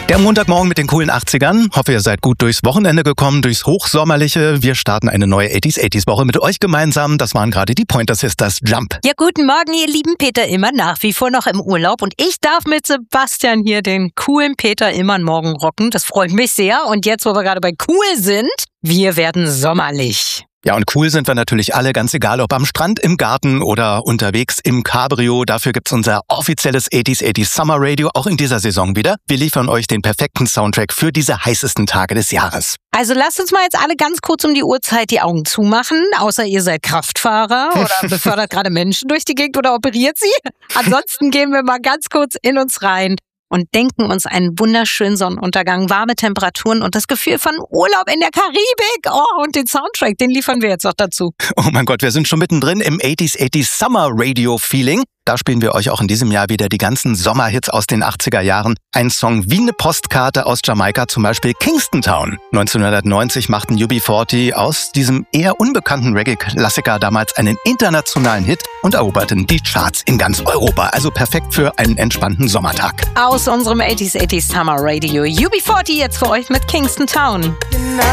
Der Montagmorgen mit den coolen 80ern. Hoffe, ihr seid gut durchs Wochenende gekommen, durchs Hochsommerliche. Wir starten eine neue 80s-Woche mit euch gemeinsam. Das waren gerade die Pointer Sisters. Jump. Ja, guten Morgen, ihr lieben Peter Immern, nach wie vor noch im Urlaub. Und ich darf mit Sebastian hier den coolen Peter Immern morgen rocken. Das freut mich sehr. Und jetzt, wo wir gerade bei cool sind, wir werden sommerlich. Ja, und cool sind wir natürlich alle, ganz egal ob am Strand, im Garten oder unterwegs im Cabrio. Dafür gibt's unser offizielles 80s Summer Radio auch in dieser Saison wieder. Wir liefern euch den perfekten Soundtrack für diese heißesten Tage des Jahres. Also lasst uns mal jetzt alle ganz kurz um die Uhrzeit die Augen zumachen, außer ihr seid Kraftfahrer oder befördert gerade Menschen durch die Gegend oder operiert sie. Ansonsten gehen wir mal ganz kurz in uns rein und denken uns einen wunderschönen Sonnenuntergang, warme Temperaturen und das Gefühl von Urlaub in der Karibik. Oh, und den Soundtrack, den liefern wir jetzt noch dazu. Oh mein Gott, wir sind schon mittendrin im 80s Summer Radio Feeling. Da spielen wir euch auch in diesem Jahr wieder die ganzen Sommerhits aus den 80er Jahren. Ein Song wie eine Postkarte aus Jamaika, zum Beispiel Kingston Town. 1990 machten UB40 aus diesem eher unbekannten Reggae-Klassiker damals einen internationalen Hit und eroberten die Charts in ganz Europa. Also perfekt für einen entspannten Sommertag. Aus unserem 80s Summer Radio. UB40 jetzt für euch mit Kingston Town.